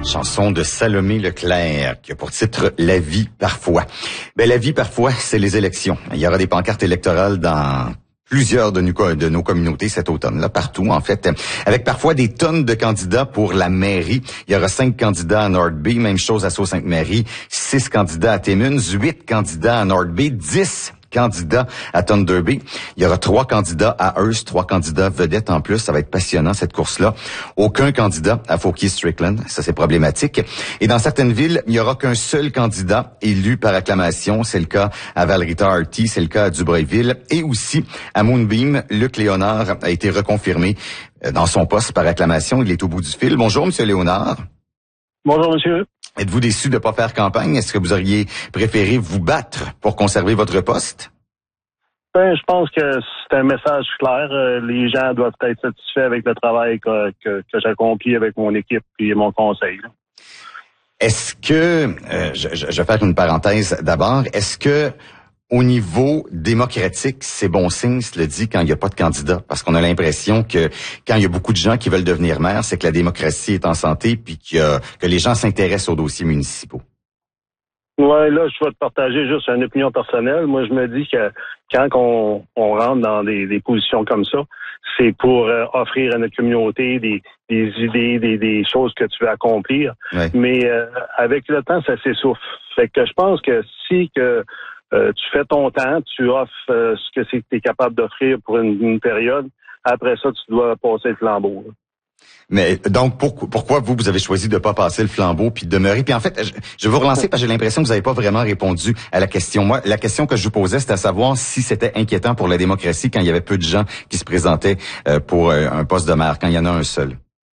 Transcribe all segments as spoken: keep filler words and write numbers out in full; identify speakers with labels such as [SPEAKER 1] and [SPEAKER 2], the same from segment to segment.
[SPEAKER 1] Chanson de Salomé Leclerc, qui a pour titre « La vie parfois ». Ben, la vie parfois, c'est les élections. Il y aura des pancartes électorales dans plusieurs de nos, de nos communautés cet automne, là, partout, en fait, avec parfois des tonnes de candidats pour la mairie. Il y aura cinq candidats à North Bay, même chose à Sault-Sainte-Marie, six candidats à Timmins, huit candidats à North Bay, dix candidats à Thunder Bay. Il y aura trois candidats à Hearst, trois candidats vedettes en plus. Ça va être passionnant, cette course-là. Aucun candidat à Fauquier-Strickland. Ça, c'est problématique. Et dans certaines villes, il n'y aura qu'un seul candidat élu par acclamation. C'est le cas à Val-Rita-Arty, c'est le cas à Dubreuilville. Et aussi, à Moonbeam, Luc Léonard a été reconfirmé dans son poste par acclamation. Il est au bout du fil. Bonjour, Monsieur Léonard.
[SPEAKER 2] Bonjour, monsieur.
[SPEAKER 1] Êtes-vous déçu de ne pas faire campagne? Est-ce que vous auriez préféré vous battre pour conserver votre poste?
[SPEAKER 2] Ben, je pense que c'est un message clair. Les gens doivent être satisfaits avec le travail que, que, que j'accomplis avec mon équipe et mon conseil.
[SPEAKER 1] Est-ce que, euh, je, je, je vais faire une parenthèse d'abord, est-ce que au niveau démocratique, c'est bon signe, cela dit, quand il n'y a pas de candidat? Parce qu'on a l'impression que quand il y a beaucoup de gens qui veulent devenir maire, c'est que la démocratie est en santé puis que, que les gens s'intéressent aux dossiers municipaux.
[SPEAKER 2] Ouais, là, je vais te partager juste une opinion personnelle. Moi, je me dis que quand on, on rentre dans des, des positions comme ça, c'est pour euh, offrir à notre communauté des, des idées, des, des choses que tu veux accomplir.
[SPEAKER 1] Ouais.
[SPEAKER 2] Mais euh, avec le temps, ça s'essouffle. Fait que je pense que si que Euh, tu fais ton temps, tu offres euh, ce que c'est que tu es capable d'offrir pour une, une période. Après ça, tu dois passer le flambeau. Là.
[SPEAKER 1] Mais donc, pour, pourquoi vous, vous avez choisi de ne pas passer le flambeau puis de demeurer? Puis en fait, je, je vais vous relancer parce que j'ai l'impression que vous n'avez pas vraiment répondu à la question. Moi, la question que je vous posais, c'était à savoir si c'était inquiétant pour la démocratie quand il y avait peu de gens qui se présentaient euh, pour euh, un poste de maire, quand il y en a un seul.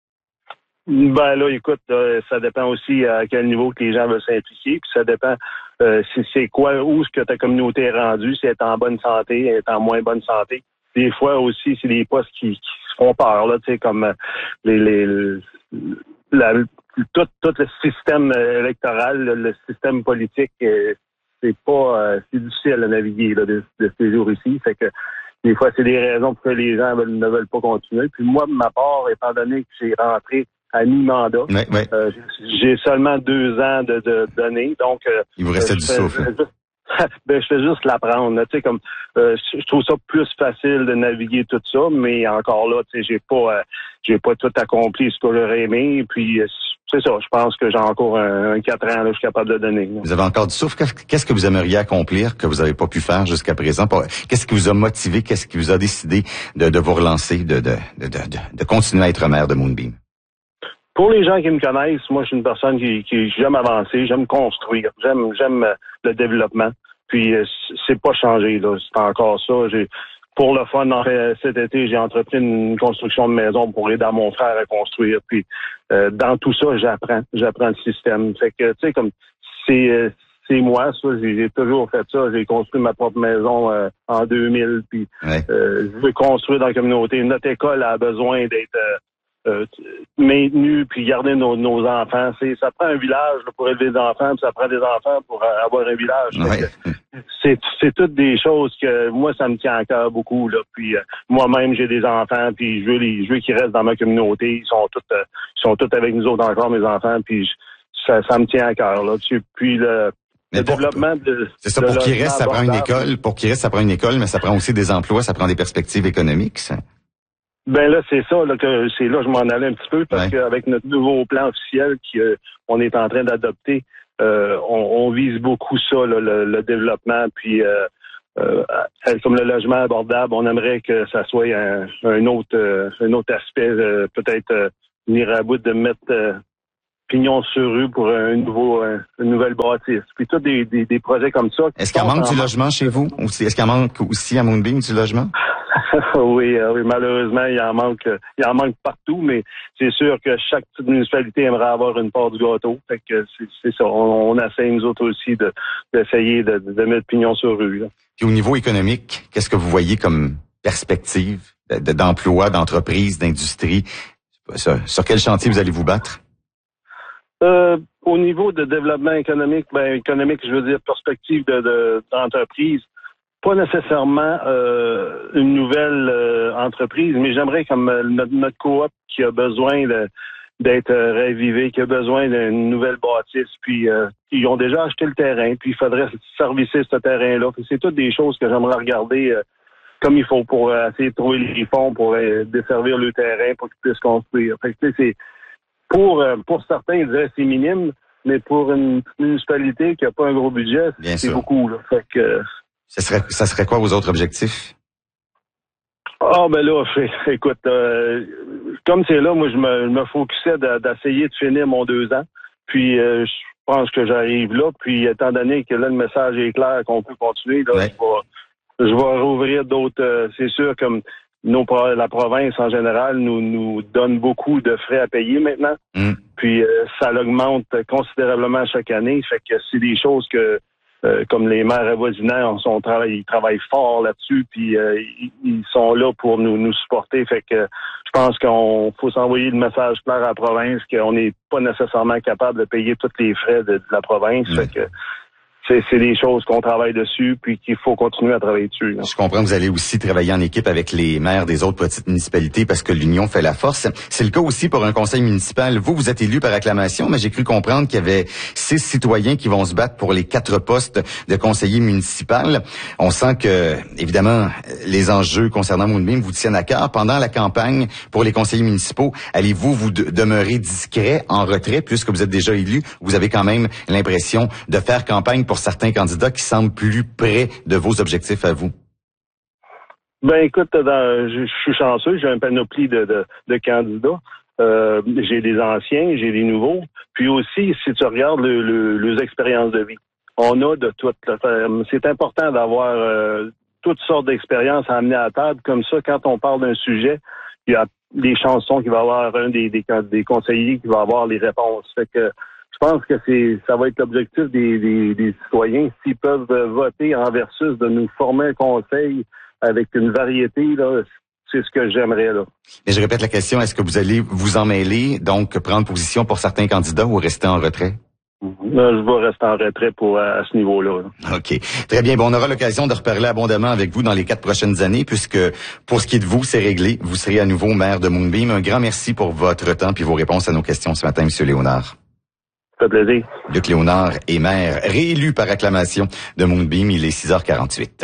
[SPEAKER 2] Ben là, écoute, euh, ça dépend aussi à quel niveau que les gens veulent s'impliquer, puis ça dépend euh, si c'est quoi, où est-ce que ta communauté est rendue, si elle est en bonne santé, elle est en moins bonne santé. Des fois aussi, c'est des postes qui, qui se font peur, là, tu sais, comme euh, les, les la, tout, tout le système électoral, le, le système politique, euh, c'est pas euh, c'est difficile à naviguer là, de, de ces jours ici. Fait que des fois, c'est des raisons pour que les gens veulent, ne veulent pas continuer. Puis moi, de ma part, étant donné que j'ai rentré à mi-mandat.
[SPEAKER 1] Oui, oui.
[SPEAKER 2] Euh, j'ai seulement deux ans de, de données, donc euh,
[SPEAKER 1] il vous restait
[SPEAKER 2] euh,
[SPEAKER 1] du
[SPEAKER 2] fais,
[SPEAKER 1] souffle.
[SPEAKER 2] Je, je, ben, je fais juste l'apprendre. Tu sais, comme euh, je trouve ça plus facile de naviguer tout ça, mais encore là, tu sais, j'ai pas, euh, j'ai pas tout accompli ce que j'aurais aimé. Puis euh, c'est ça. Je pense que j'ai encore un, un quatre ans là, je suis capable de donner. Là.
[SPEAKER 1] Vous avez encore du souffle. Qu'est-ce que vous aimeriez accomplir que vous n'avez pas pu faire jusqu'à présent? Qu'est-ce qui vous a motivé? Qu'est-ce qui vous a décidé de, de vous relancer, de, de, de, de, de continuer à être maire de Moonbeam?
[SPEAKER 2] Pour les gens qui me connaissent, moi, je suis une personne qui, qui j'aime avancer, j'aime construire, j'aime, j'aime le développement. Puis c'est pas changé, là. C'est encore ça. J'ai, pour le fun, cet été, j'ai entrepris une construction de maison pour aider à mon frère à construire. Puis euh, dans tout ça, j'apprends, j'apprends le système. Fait que, tu sais, comme c'est, c'est moi, ça. J'ai, j'ai toujours fait ça. J'ai construit ma propre maison euh, en deux mille. Puis
[SPEAKER 1] ouais.
[SPEAKER 2] euh, je veux construire dans la communauté. Notre école a besoin d'être euh, Euh, maintenu puis garder nos, nos enfants. C'est, ça prend un village là, pour élever des enfants, puis ça prend des enfants pour euh, avoir un village.
[SPEAKER 1] Ouais.
[SPEAKER 2] C'est, c'est toutes des choses que moi, ça me tient à cœur beaucoup. Là. Puis euh, moi-même, j'ai des enfants, puis je veux, les, je veux qu'ils restent dans ma communauté. Ils sont tous, euh, ils sont tous avec nous autres encore, mes enfants, puis je, ça, ça me tient à cœur. Là. Puis le,
[SPEAKER 1] mais
[SPEAKER 2] le
[SPEAKER 1] pour,
[SPEAKER 2] développement de...
[SPEAKER 1] C'est ça,
[SPEAKER 2] de
[SPEAKER 1] pour qu'ils restent, ça prend une
[SPEAKER 2] abordable.
[SPEAKER 1] école. Pour qu'ils restent, ça prend une école, mais ça prend aussi des emplois, ça prend des perspectives économiques, ça.
[SPEAKER 2] Ben là, c'est ça, là, que c'est là je m'en allais un petit peu, parce
[SPEAKER 1] ouais.
[SPEAKER 2] qu'avec notre nouveau plan officiel qu'on est en train d'adopter, euh, on, on vise beaucoup ça, là, le, le développement, puis euh, euh, comme le logement abordable, on aimerait que ça soit un, un autre euh, un autre aspect, euh, peut-être euh, venir à bout de mettre euh, pignon sur rue pour un nouveau un, une nouvelle bâtisse. Puis tous des, des, des projets comme ça.
[SPEAKER 1] Est-ce qu'il y manque du logement chez vous? Est-ce qu'il y manque aussi à Moonbeam du logement?
[SPEAKER 2] oui, euh, oui, malheureusement, il en manque, il en manque partout, mais c'est sûr que chaque petite municipalité aimerait avoir une part du gâteau. Fait que c'est, c'est ça. On, on essaie nous autres aussi de, d'essayer de, de mettre pignon sur rue. Là.
[SPEAKER 1] Puis au niveau économique, qu'est-ce que vous voyez comme perspective de, d'emploi, d'entreprise, d'industrie? Sur, sur quel chantier vous allez vous battre?
[SPEAKER 2] Euh, au niveau de développement économique, ben économique, je veux dire perspective de, de d'entreprise. Pas nécessairement euh, une nouvelle euh, entreprise, mais j'aimerais comme euh, notre, notre coop qui a besoin de d'être euh, ravivé, qui a besoin d'une nouvelle bâtisse, puis euh, ils ont déjà acheté le terrain, puis il faudrait servicer ce terrain-là. Puis c'est toutes des choses que j'aimerais regarder euh, comme il faut pour euh, essayer de trouver les fonds pour euh, desservir le terrain pour qu'ils puissent construire. Fait que, tu sais, c'est pour euh, pour certains, ils diraient c'est minime, mais pour une municipalité qui n'a pas un gros budget,
[SPEAKER 1] Bien
[SPEAKER 2] c'est
[SPEAKER 1] sûr.
[SPEAKER 2] beaucoup. Là. Fait que euh,
[SPEAKER 1] Ça serait, ça serait quoi vos autres objectifs?
[SPEAKER 2] Ah ben là, écoute, euh, comme c'est là, moi je me, je me focusais de, d'essayer de finir mon deux ans. Puis euh, je pense que j'arrive là. Puis étant donné que là le message est clair qu'on peut continuer, là,
[SPEAKER 1] Ouais.
[SPEAKER 2] je vais je vais rouvrir d'autres. Euh, c'est sûr comme nos la province en général nous nous donne beaucoup de frais à payer maintenant.
[SPEAKER 1] Mm.
[SPEAKER 2] Puis euh, ça l'augmente considérablement chaque année. Fait que c'est des choses que Euh, comme les maires avoisinants, on travaille, ils travaillent fort là-dessus, puis euh, ils, ils sont là pour nous, nous supporter. Fait que je pense qu'on faut s'envoyer le message clair à la province qu'on n'est pas nécessairement capable de payer tous les frais de, de la province.
[SPEAKER 1] Mmh.
[SPEAKER 2] Fait que c'est, c'est des choses qu'on travaille dessus, puis qu'il faut continuer à travailler dessus. Là.
[SPEAKER 1] Je comprends que vous allez aussi travailler en équipe avec les maires des autres petites municipalités parce que l'union fait la force. C'est le cas aussi pour un conseil municipal. Vous, vous êtes élu par acclamation, mais j'ai cru comprendre qu'il y avait six citoyens qui vont se battre pour les quatre postes de conseiller municipal. On sent que, évidemment, les enjeux concernant Moonbeam vous tiennent à cœur. Pendant la campagne pour les conseillers municipaux, allez-vous vous de- demeurer discret, en retrait, puisque vous êtes déjà élu? Vous avez quand même l'impression de faire campagne pour certains candidats qui semblent plus près de vos objectifs à vous?
[SPEAKER 2] Ben écoute, dans, je, je suis chanceux, j'ai un panoplie de, de, de candidats. Euh, j'ai des anciens, j'ai des nouveaux. Puis aussi, si tu regardes le, le, les expériences de vie, on a de toutes. C'est important d'avoir euh, toutes sortes d'expériences à amener à la table. Comme ça, quand on parle d'un sujet, il y a des chansons qu'il va y avoir un des, des, des conseillers qui va avoir les réponses. Fait que je pense que c'est ça va être l'objectif des, des, des citoyens. S'ils peuvent voter en versus de nous former un conseil avec une variété, là, c'est ce que j'aimerais. Là.
[SPEAKER 1] Mais je répète la question, est-ce que vous allez vous en mêler, donc prendre position pour certains candidats ou rester en retrait?
[SPEAKER 2] Là, je vais rester en retrait pour à, à ce niveau-là. Là.
[SPEAKER 1] OK. Très bien. Bon, on aura l'occasion de reparler abondamment avec vous dans les quatre prochaines années, puisque pour ce qui est de vous, c'est réglé. Vous serez à nouveau maire de Moonbeam. Un grand merci pour votre temps puis vos réponses à nos questions ce matin, M. Léonard.
[SPEAKER 2] Ça fait plaisir.
[SPEAKER 1] Luc Léonard est maire, réélu par acclamation de Moonbeam. Il est six heures quarante-huit.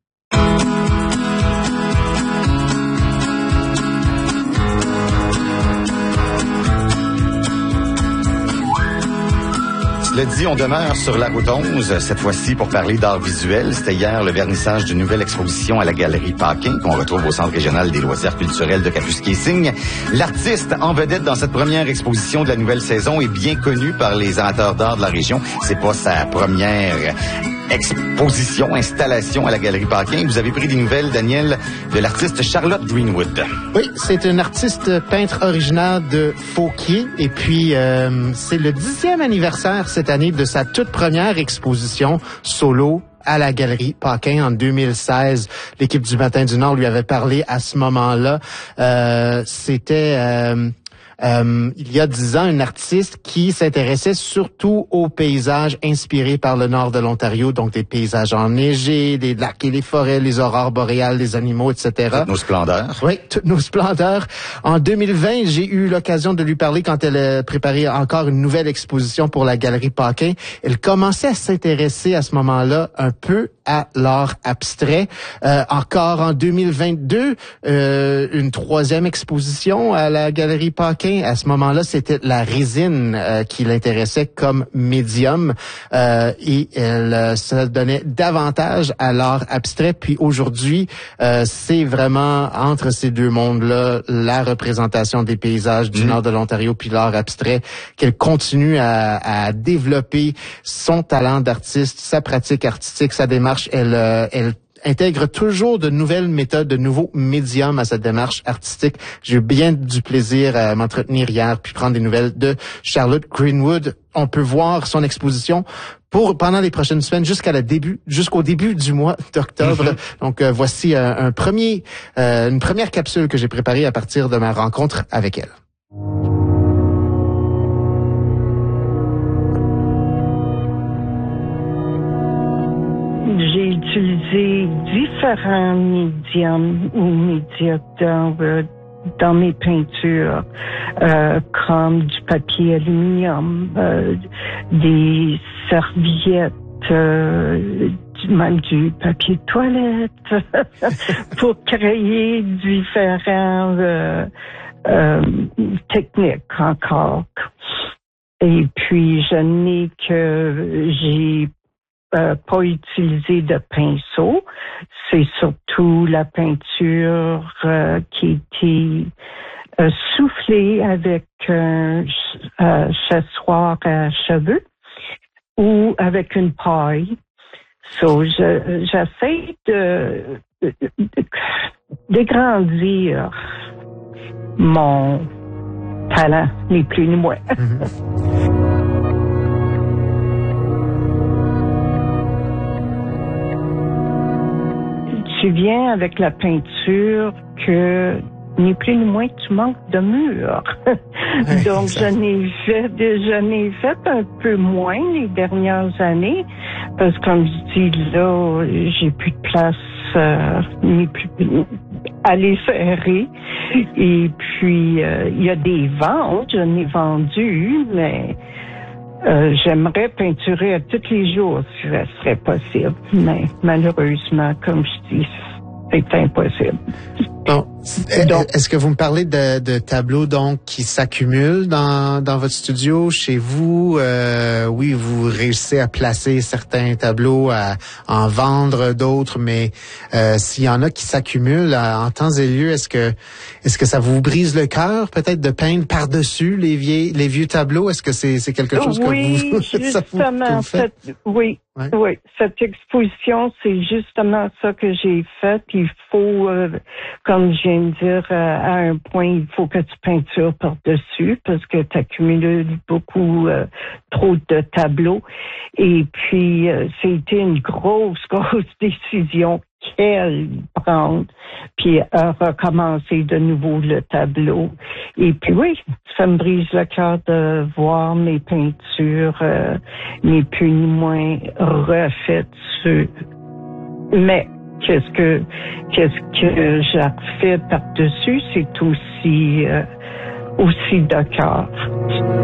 [SPEAKER 1] Cela dit, on demeure sur la route onze, cette fois-ci pour parler d'art visuel. C'était hier le vernissage d'une nouvelle exposition à la Galerie Paquin, qu'on retrouve au Centre régional des loisirs culturels de Kapuskasing. L'artiste en vedette dans cette première exposition de la nouvelle saison est bien connu par les amateurs d'art de la région. C'est pas sa première exposition, installation à la Galerie Paquin. Vous avez pris des nouvelles, Daniel, de l'artiste Charlotte Greenwood.
[SPEAKER 3] Oui, c'est une artiste peintre originaire de Fauquier. Et puis, euh, c'est le dixième anniversaire cette année de sa toute première exposition solo à la Galerie Paquin en deux mille seize. L'équipe du Matin du Nord lui avait parlé à ce moment-là. Euh, c'était... Euh, Euh, il y a dix ans, une artiste qui s'intéressait surtout aux paysages inspirés par le nord de l'Ontario, donc des paysages enneigés, les lacs et les forêts, les aurores boréales, les animaux, et cetera.
[SPEAKER 1] Toutes nos splendeurs.
[SPEAKER 3] Oui, toutes nos splendeurs. En deux mille vingt, j'ai eu l'occasion de lui parler quand elle a préparé encore une nouvelle exposition pour la Galerie Paquin. Elle commençait à s'intéresser à ce moment-là un peu à l'art abstrait. Euh, encore en deux mille vingt-deux, euh, une troisième exposition à la Galerie Paquin. À ce moment-là, c'était la résine euh, qui l'intéressait comme médium euh, et elle euh, se donnait davantage à l'art abstrait. Puis aujourd'hui, euh, c'est vraiment entre ces deux mondes-là la représentation des paysages du mmh. nord de l'Ontario puis l'art abstrait qu'elle continue à, à développer son talent d'artiste, sa pratique artistique, sa démarche. Elle, euh, elle intègre toujours de nouvelles méthodes, de nouveaux médiums à cette démarche artistique. J'ai eu bien du plaisir à m'entretenir hier puis prendre des nouvelles de Charlotte Greenwood. On peut voir son exposition pour pendant les prochaines semaines jusqu'à la début, jusqu'au début du mois d'octobre. Mm-hmm. Donc euh, voici un, un premier, euh, une première capsule que j'ai préparée à partir de ma rencontre avec elle.
[SPEAKER 4] J'ai utilisé différents médiums ou médias d'œuvre dans mes peintures, euh, comme du papier aluminium, euh, des serviettes, euh, même du papier de toilette, pour créer différents euh, euh, techniques encore. Et puis, je n'ai que, j'ai euh, pas utilisé de pinceau. C'est surtout la peinture euh, qui était euh, soufflée avec un euh, chassoir à cheveux ou avec une paille. So, je, j'essaie de, de, de, d'agrandir mon talent, ni plus ni moins. Mm-hmm. Tu viens avec la peinture que ni plus ni moins tu manques de mur. Donc j'en ai fait, j'en ai fait un peu moins les dernières années parce que comme je dis là, j'ai plus de place euh, ni plus à les serrer. Et puis euh, il y a des ventes, j'en ai vendu, mais Euh, j'aimerais peinturer à tous les jours si ça serait possible, mais malheureusement, comme je dis, c'est impossible.
[SPEAKER 3] Bon. Donc, est-ce que vous me parlez de, de tableaux donc qui s'accumulent dans, dans votre studio chez vous? Euh, oui, vous réussissez à placer certains tableaux, à en vendre d'autres, mais euh, s'il y en a qui s'accumulent en temps et lieu, est-ce que est-ce que ça vous brise le cœur peut-être de peindre par-dessus les vieux les vieux tableaux? Est-ce que c'est c'est quelque chose
[SPEAKER 4] oui,
[SPEAKER 3] que vous
[SPEAKER 4] justement,
[SPEAKER 3] ça vous, que vous faites?
[SPEAKER 4] Cette, oui.
[SPEAKER 3] Ouais.
[SPEAKER 4] Oui, cette exposition, c'est justement ça que j'ai fait. Il faut, euh, comme je viens de dire, euh, à un point, il faut que tu peintures par-dessus parce que tu accumules beaucoup euh, trop de tableaux. Et puis, euh, c'était une grosse, grosse décision qu'elle prendre, puis à recommencer de nouveau le tableau. Et puis oui, ça me brise le cœur de voir mes peintures, euh, ni plus ni moins refaites sur. Mais qu'est-ce que qu'est-ce que j'ai refait par-dessus, c'est aussi euh, aussi de cœur.